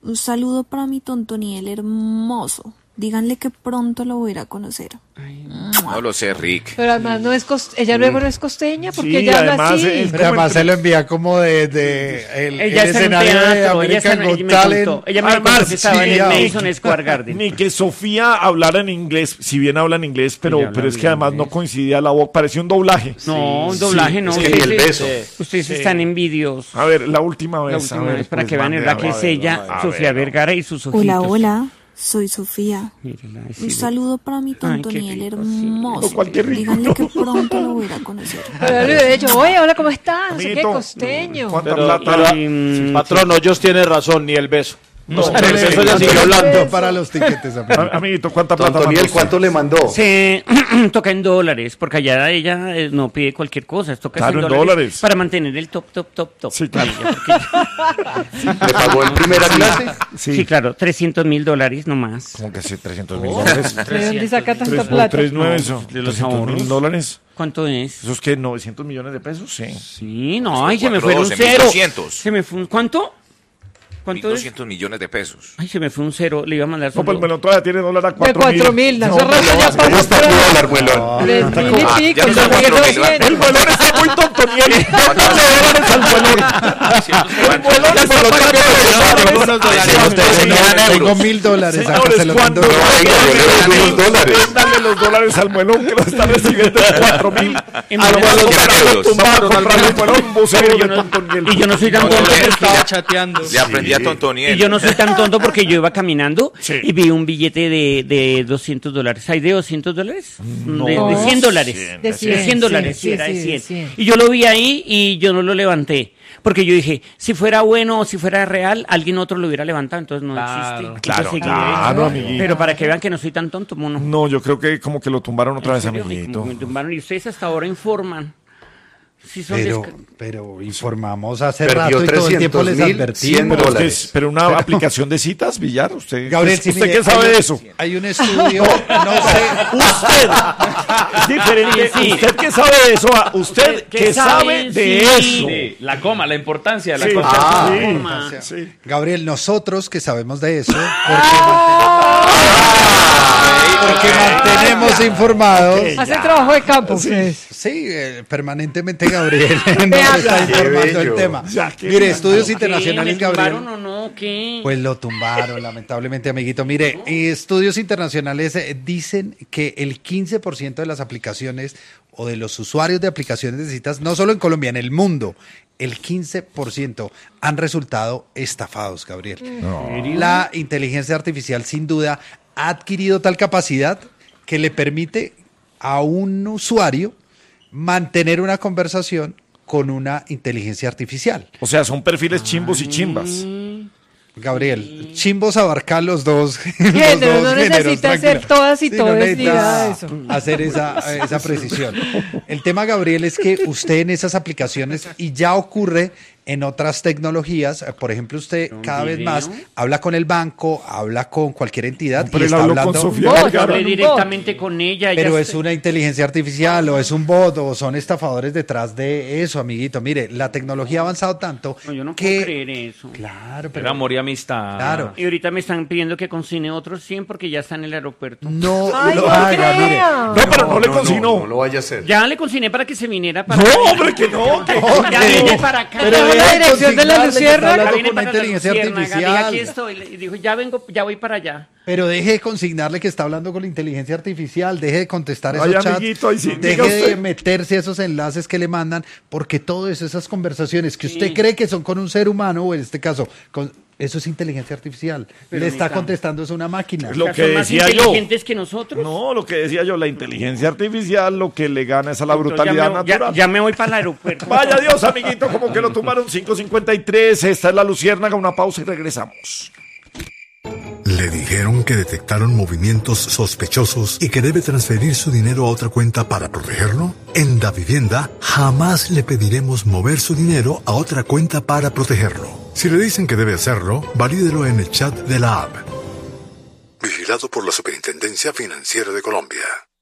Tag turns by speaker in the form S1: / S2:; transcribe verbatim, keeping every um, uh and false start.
S1: Un saludo para mi Tontoniel hermoso. Díganle que pronto lo voy a ir a conocer.
S2: Ay, no lo sé, Rick.
S3: Pero además no es cost- ella luego no es costeña porque
S4: Sí,
S3: ella habla
S4: además
S3: así.
S4: es-
S5: Pero además se lo envía como de, de el,
S6: Ella
S5: el
S6: está en un
S5: escenario de
S6: teatro, ella,
S5: American
S6: está en, ella
S5: Got
S6: me
S5: Talent.
S6: contó, ella me
S4: Además,
S6: contó que estaba
S5: sí,
S6: en el
S5: ya.
S6: Madison Square Garden.
S4: Ni que Sofía hablara en inglés, si bien habla en inglés, pero,
S6: Ella habla
S4: pero es
S6: bien
S4: que además
S6: inglés.
S4: no coincidía la voz, parecía un doblaje.
S6: No, un doblaje no.
S2: es que ni el
S6: ustedes-
S2: beso.
S6: Ustedes están envidiosos.
S4: A ver, la última vez.
S6: La
S4: a
S6: última
S4: ver,
S6: vez para
S4: pues,
S6: que vean,
S4: mande,
S6: ¿verdad?
S4: a
S6: Que
S4: ver,
S6: es ella,
S4: a ver,
S6: Sofía
S4: a ver.
S6: Vergara y sus ojitos.
S1: Hola, hola. Soy Sofía.
S6: Mírela,
S1: Un
S6: sí,
S1: saludo para mi
S6: Ay, qué
S1: Tontoniel
S6: rico,
S1: hermoso.
S4: sí. Cualquier rico.
S1: Díganle que pronto lo voy a ir a conocer.
S3: Pero le hubiera dicho, oye, hola, ¿cómo estás? No sé qué,
S4: Amiguito,
S3: costeño.
S4: ¿cuánta
S7: Pero,
S4: plata?
S7: pero,
S6: Y, mm,
S7: patrón, Hoyos tiene razón, ni el beso.
S4: No,
S7: O sea,
S4: pero
S7: el
S4: sí,
S7: beso ya
S4: no
S7: siguió
S4: tiene
S7: hablando.
S5: Para los tiquetes, amigo.
S4: A- Amiguito, ¿cuánta plata?
S2: Toniel,
S4: mandó?
S2: ¿cuánto le mandó?
S6: Se toca en dólares, porque allá ella eh, no pide cualquier cosa, toca
S4: Claro,
S6: en
S4: en
S6: dólares,
S4: dólares.
S6: para mantener el top, top, top, top.
S4: Sí, claro.
S6: Ella, porque-
S2: ¿Le pagó en primera clase?
S6: sí. claro, trescientos mil dólares nomás.
S4: Como que sí, trescientos mil dólares.
S3: ¿De dónde saca tanta
S4: Tres,
S3: plata?
S4: tres, nueve, eso.
S6: de los
S4: trescientos mil
S6: ahorros.
S4: dólares.
S6: ¿Cuánto es?
S4: ¿Eso es que novecientos millones de pesos? Sí.
S6: Sí, no, ay, se me
S2: cuatro
S6: fue un
S2: doce,
S6: cero.
S2: mil doscientos.
S6: Se me fue un, ¿cuánto?
S2: mil
S6: ¿Cuánto es?
S2: doscientos millones de pesos.
S6: Ay, se me fue un cero, le iba a mandar
S4: No, pues
S6: solo.
S4: el melón todavía tiene dólar a
S3: De
S4: cuatro
S3: cuatro mil, no, hace rato ya
S2: ¿Cómo
S3: pasó
S2: está tu dólar, muelón?
S3: tres mil y
S2: Ah,
S3: pico,
S2: ya no
S3: yo
S2: son
S3: pagué
S2: cuatro mil,
S3: doscientos.
S4: El melón está muy tontoniel.
S2: ¿Cuánto?
S4: dólares al melón.
S5: Tengo mil dólares acá,
S4: Señores,
S5: se los
S4: ¿cuánto?
S5: mando.
S2: Venga, yo le doy unos dólares.
S4: Dale los dólares al melón que lo está recibiendo en cuatro mil.
S6: En
S4: Algo
S6: verdad,
S4: a los
S2: euros.
S4: tumbados, comprarle un melón, un buceo
S6: Pero yo
S4: de
S6: no-
S4: tontoniel.
S6: y yo no soy tan
S2: No,
S6: tonto
S2: no, no,
S6: porque-
S7: Estaba chateando.
S2: Le aprendí a Tontoniel.
S6: y yo no soy tan tonto porque yo iba caminando
S4: Sí.
S6: y vi un billete de, de doscientos dólares. ¿Hay de doscientos dólares?
S4: No.
S6: de, de cien dólares.
S4: cien,
S3: de
S6: De
S3: cien,
S6: cien dólares,
S3: sí,
S6: sí, era de
S3: sí,
S6: cien.
S3: cien.
S6: Y yo lo vi ahí y yo no lo levanté. Porque yo dije, si fuera bueno o si fuera real, alguien otro lo hubiera levantado, entonces no
S7: Claro.
S6: existe.
S4: Claro,
S6: Yo seguí
S4: claro,
S6: eso.
S4: amiguito.
S6: Pero para que vean que no soy tan tonto, mono.
S4: No, yo creo que como que lo tumbaron otra vez,
S6: ¿En serio?
S4: amiguito.
S6: Como me tumbaron. Y ustedes hasta ahora informan. Si son
S5: Pero,
S6: desca-
S5: pero informamos hace
S2: Perdió
S5: rato y todo el tiempo les
S2: trescientos mil, cien
S5: advertimos.
S4: Pero, es que
S2: dólares.
S4: es- pero una aplicación de citas, Villar, usted,
S5: Gabriel,
S4: ¿usted
S5: sí, mire,
S4: qué sabe
S5: hay-
S4: de eso?
S5: Hay un estudio, no sé,
S4: Usted, diferente,
S6: Sí, sí.
S4: usted qué sabe de eso, a usted
S6: ¿Qué
S4: qué sabe
S6: sabe?
S4: de
S6: Sí.
S4: eso.
S7: Sí, la coma, la importancia de la
S4: Sí.
S7: cosa.
S4: Ah,
S6: sí.
S4: forma. Sí.
S5: Gabriel, nosotros que sabemos de eso, porque, porque mantenemos informados.
S3: Hacen trabajo de campo ustedes.
S5: Sí, eh, permanentemente Gabriel nos
S3: Vea.
S5: está informando el
S2: bello.
S5: tema.
S4: Ya, qué
S5: Mire,
S4: bien.
S5: estudios
S6: ¿Qué?
S5: internacionales,
S6: ¿Me
S5: Gabriel.
S6: tumbaron o no? ¿Qué?
S5: Pues lo tumbaron, lamentablemente, amiguito. Mire, estudios internacionales eh, dicen que el quince por ciento de las aplicaciones o de los usuarios de aplicaciones de citas, no solo en Colombia, en el mundo, el quince por ciento han resultado estafados, Gabriel. La inteligencia artificial, sin duda, ha adquirido tal capacidad que le permite a un usuario mantener una conversación con una inteligencia artificial.
S4: O sea, son perfiles chimbos y chimbas.
S5: Gabriel, chimbos abarcar los dos, los
S3: Género,
S5: dos
S3: no
S5: géneros,
S3: necesita
S5: tranquilo.
S3: ser todas y
S5: no
S3: todes, ni
S5: necesita
S3: nada de eso.
S5: hacer esa, esa precisión. El tema, Gabriel, es que usted en esas aplicaciones, y ya ocurre en otras tecnologías, eh, por ejemplo, usted
S6: ¿Un
S5: cada vez
S6: video?
S5: más habla con el banco, habla con cualquier entidad
S4: Pero
S5: y
S4: él
S5: está
S4: habló con
S5: hablando...
S4: Sofía
S6: Yo
S4: Vergara.
S6: hablé directamente con ella. ella
S5: Pero
S6: está-
S5: es una inteligencia artificial o es un bot o son estafadores detrás de eso, amiguito. Mire, la tecnología ha avanzado tanto
S6: No, yo no
S5: que...
S6: puedo creer eso.
S5: Claro,
S7: Era
S5: pero...
S7: amor y amistad.
S5: Claro.
S6: Y ahorita me están pidiendo que consigne otros cien porque ya está en el aeropuerto.
S5: No
S3: Ay,
S5: lo
S3: no
S5: haga, mire.
S3: crea.
S4: No, pero no, le consignó.
S2: No lo vaya a hacer.
S6: Ya le consigné para que se viniera para
S4: No,
S6: acá.
S4: hombre, que no. Que,
S6: Ya
S5: Pero-
S6: viene para acá.
S5: pero
S3: Dejó la
S5: deje de
S3: dirección de la
S5: consignarle que está
S3: Luciérnaga.
S5: hablando
S6: Ya viene
S5: con una
S6: para la
S5: inteligencia
S6: Luciérnaga. Diga, aquí
S5: artificial.
S6: estoy. Le dijo, ya vengo, ya voy para allá.
S5: Pero deje de consignarle que está hablando con la inteligencia artificial, deje de contestar esos
S4: Ay,
S5: chats,
S4: amiguito, ahí sí, diga
S5: deje de
S4: usted.
S5: meterse a esos enlaces que le mandan, porque todas esas conversaciones que usted cree que son con un ser humano, o en este caso, con, eso es inteligencia artificial.
S6: Pero
S5: le
S6: ni
S5: está
S6: tanto.
S5: contestando es una máquina.
S4: Lo
S6: O sea,
S4: que
S6: son más
S4: decía yo.
S6: inteligentes que nosotros.
S4: No, lo que decía yo, la inteligencia artificial lo que le gana es a la
S6: Entonces,
S4: brutalidad
S6: ya me, ya-
S4: natural.
S6: ya me voy para el aeropuerto.
S4: Vaya Dios, amiguito, como que lo tomaron cinco cincuenta y tres. Esta es la Luciérnaga, una pausa y regresamos.
S8: Le dijeron que detectaron movimientos sospechosos y que debe transferir su dinero a otra cuenta para protegerlo. En Davivienda jamás le pediremos mover su dinero a otra cuenta para protegerlo. Si le dicen que debe hacerlo, valídelo en el chat de la app. Vigilado por la Superintendencia Financiera de Colombia.